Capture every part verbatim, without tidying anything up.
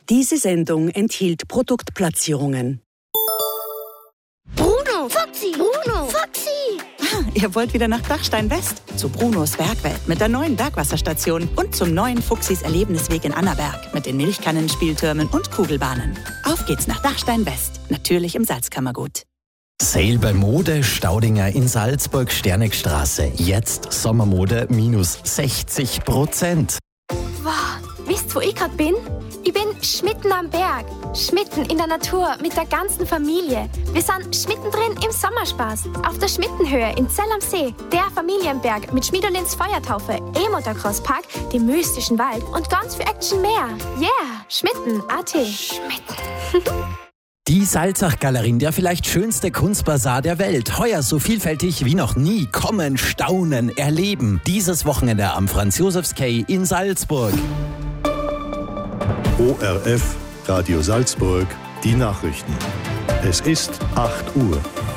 Diese Sendung enthielt Produktplatzierungen. Bruno, Foxy, Bruno, Foxy. Ah, ihr wollt wieder nach Dachstein West? Zu Brunos Bergwelt mit der neuen Bergwasserstation und zum neuen Fuchsis Erlebnisweg in Annaberg mit den Milchkannen, Spieltürmen und Kugelbahnen. Auf geht's nach Dachstein West, natürlich im Salzkammergut. Sale bei Mode Staudinger in Salzburg, Sternegstraße. Jetzt Sommermode minus sechzig Prozent. Wow, wisst ihr, wo ich gerade bin? Ich bin schmitten am Berg, schmitten in der Natur mit der ganzen Familie. Wir sind schmitten drin im Sommerspaß, auf der Schmittenhöhe in Zell am See, der Familienberg mit Schmiedolins Feuertaufe, E-Motocross-Park, dem mystischen Wald und ganz viel Action mehr. Yeah, Schmitten, A T. Schmitten. Die Salzach-Galerie, der vielleicht schönste Kunstbazar der Welt. Heuer so vielfältig wie noch nie. Kommen, staunen, erleben. Dieses Wochenende am Franz-Josefs-Quai in Salzburg. O R F, Radio Salzburg, die Nachrichten. Es ist acht Uhr.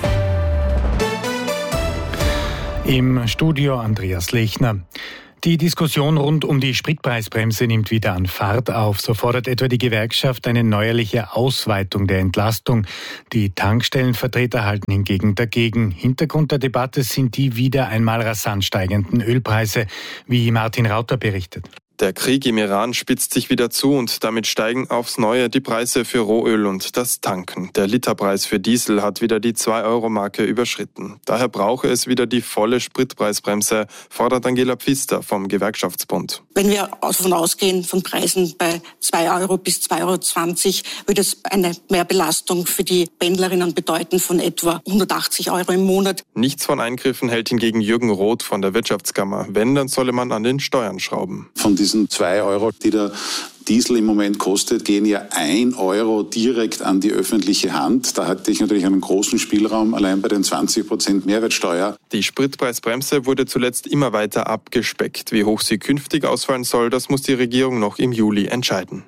Im Studio Andreas Lechner. Die Diskussion rund um die Spritpreisbremse nimmt wieder an Fahrt auf. So fordert etwa die Gewerkschaft eine neuerliche Ausweitung der Entlastung. Die Tankstellenvertreter halten hingegen dagegen. Hintergrund der Debatte sind die wieder einmal rasant steigenden Ölpreise, wie Martin Rauter berichtet. Der Krieg im Iran spitzt sich wieder zu und damit steigen aufs Neue die Preise für Rohöl und das Tanken. Der Literpreis für Diesel hat wieder die zwei Euro Marke überschritten. Daher brauche es wieder die volle Spritpreisbremse, fordert Angela Pfister vom Gewerkschaftsbund. Wenn wir davon ausgehen, von Preisen bei zwei Euro bis zwei Euro zwanzig, würde es eine Mehrbelastung für die Pendlerinnen bedeuten von etwa hundertachtzig Euro im Monat. Nichts von Eingriffen hält hingegen Jürgen Roth von der Wirtschaftskammer. Wenn, dann solle man an den Steuern schrauben. Von diesen zwei Euro, die der Diesel im Moment kostet, gehen ja ein Euro direkt an die öffentliche Hand. Da hatte ich natürlich einen großen Spielraum, allein bei den zwanzig Prozent Mehrwertsteuer. Die Spritpreisbremse wurde zuletzt immer weiter abgespeckt. Wie hoch sie künftig ausfallen soll, das muss die Regierung noch im Juli entscheiden.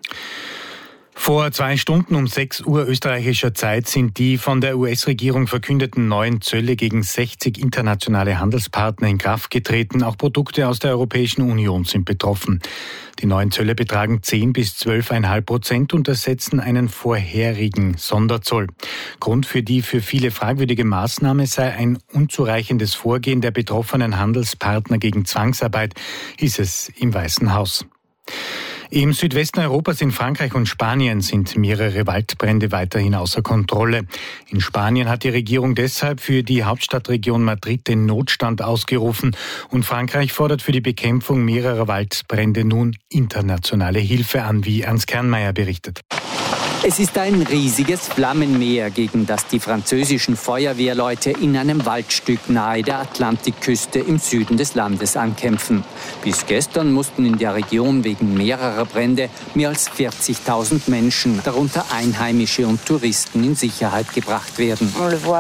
Vor zwei Stunden um sechs Uhr österreichischer Zeit sind die von der U S-Regierung verkündeten neuen Zölle gegen sechzig internationale Handelspartner in Kraft getreten. Auch Produkte aus der Europäischen Union sind betroffen. Die neuen Zölle betragen zehn bis zwölf Komma fünf Prozent und ersetzen einen vorherigen Sonderzoll. Grund für die für viele fragwürdige Maßnahme sei ein unzureichendes Vorgehen der betroffenen Handelspartner gegen Zwangsarbeit, hieß es im Weißen Haus. Im Südwesten Europas, in Frankreich und Spanien, sind mehrere Waldbrände weiterhin außer Kontrolle. In Spanien hat die Regierung deshalb für die Hauptstadtregion Madrid den Notstand ausgerufen und Frankreich fordert für die Bekämpfung mehrerer Waldbrände nun internationale Hilfe an, wie Ernst Kernmeier berichtet. Es ist ein riesiges Flammenmeer, gegen das die französischen Feuerwehrleute in einem Waldstück nahe der Atlantikküste im Süden des Landes ankämpfen. Bis gestern mussten in der Region wegen mehrerer Brände mehr als vierzigtausend Menschen, darunter Einheimische und Touristen, in Sicherheit gebracht werden.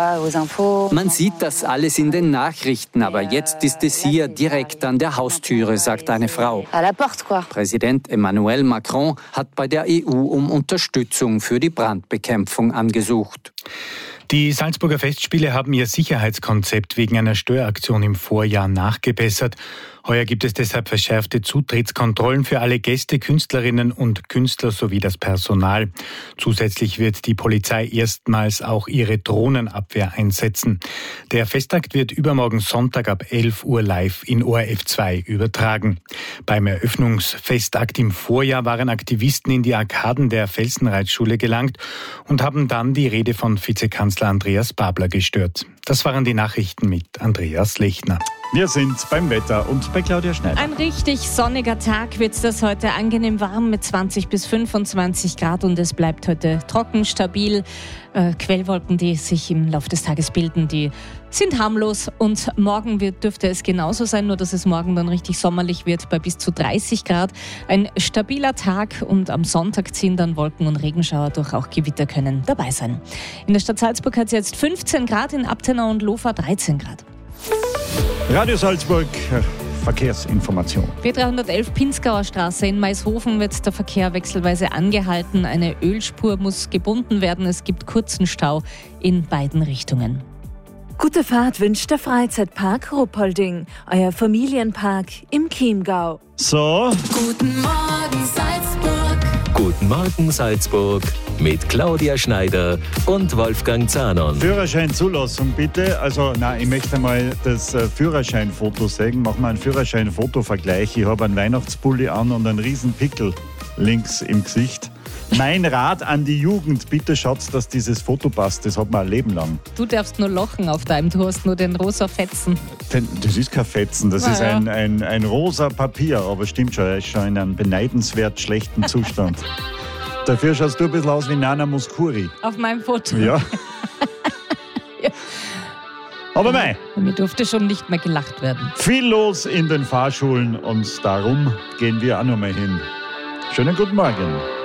Man sieht das alles in den Nachrichten, aber jetzt ist es hier direkt an der Haustüre, sagt eine Frau. Präsident Emmanuel Macron hat bei der E U um Unterstützung für die Brandbekämpfung angesucht. Die Salzburger Festspiele haben ihr Sicherheitskonzept wegen einer Störaktion im Vorjahr nachgebessert. Heuer gibt es deshalb verschärfte Zutrittskontrollen für alle Gäste, Künstlerinnen und Künstler sowie das Personal. Zusätzlich wird die Polizei erstmals auch ihre Drohnenabwehr einsetzen. Der Festakt wird übermorgen Sonntag ab elf Uhr live in O R F zwei übertragen. Beim Eröffnungsfestakt im Vorjahr waren Aktivisten in die Arkaden der Felsenreitschule gelangt und haben dann die Rede von Vizekanzler Andreas Babler gestört. Das waren die Nachrichten mit Andreas Lechner. Wir sind beim Wetter und bei Claudia Schneider. Ein richtig sonniger Tag wird das heute, angenehm warm mit zwanzig bis fünfundzwanzig Grad und es bleibt heute trocken, stabil. Äh, Quellwolken, die sich im Laufe des Tages bilden, die sind harmlos und morgen wird, dürfte es genauso sein, nur dass es morgen dann richtig sommerlich wird bei bis zu dreißig Grad. Ein stabiler Tag und am Sonntag ziehen dann Wolken und Regenschauer durch, auch Gewitter können dabei sein. In der Stadt Salzburg hat es jetzt fünfzehn Grad, in Abtenau und Lofa dreizehn Grad. Radio Salzburg, Verkehrsinformation. B dreihundertelf Pinzgauer Straße in Maishofen wird der Verkehr wechselweise angehalten. Eine Ölspur muss gebunden werden. Es gibt kurzen Stau in beiden Richtungen. Gute Fahrt wünscht der Freizeitpark Ruppolding, euer Familienpark im Chiemgau. So. Guten Morgen Salzburg. Guten Morgen Salzburg mit Claudia Schneider und Wolfgang Zahnon. Führerscheinzulassung bitte. Also, nein, ich möchte mal das äh, Führerscheinfoto sehen. Machen wir einen Führerscheinfotovergleich. Ich habe einen Weihnachtspulli an und einen riesen Pickel links im Gesicht. Mein Rat an die Jugend, bitte schaut, dass dieses Foto passt. Das hat man ein Leben lang. Du darfst nur lachen auf deinem, du hast nur den rosa Fetzen. Das ist kein Fetzen, das Na ist ja. ein, ein, ein rosa Papier. Aber stimmt schon, er ist schon in einem beneidenswert schlechten Zustand. Dafür schaust du ein bisschen aus wie Nana Mouskouri. Auf meinem Foto. Ja. Ja. Aber mei. Mir durfte schon nicht mehr gelacht werden. Viel los in den Fahrschulen und darum gehen wir auch noch mal hin. Schönen guten Morgen.